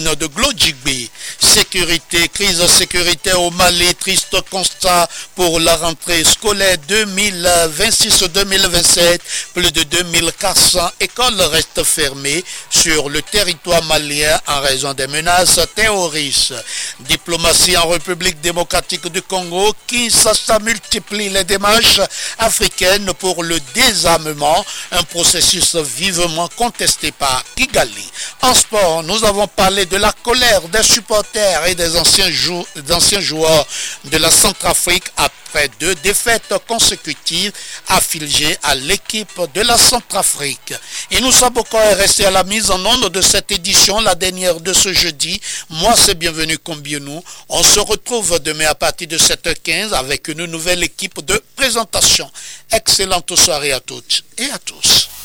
l'usine de Glodjigbe. Sécurité, crise sécuritaire au Mali, triste constat pour la rentrée scolaire 2026-2027. Plus de 2400 écoles restent fermées sur le territoire malien en raison des menaces terroristes. Diplomatie en République démocratique du Congo, Kinshasa multiplie les démarches africaines pour le désarmement, un processus vivement contesté par Kigali. En sport, nous avons parlé de la colère des supporters et des anciens joueurs de la Centrafrique après 2 défaites consécutives affligées à l'équipe de la Centrafrique. Et nous sommes encore restés à la mise en onde de cette édition, la dernière de ce jeudi. Moi, c'est Bienvenue Combienou. On se retrouve demain à partir de 7h15 avec une nouvelle équipe de présentation. Excellente soirée à toutes et à tous.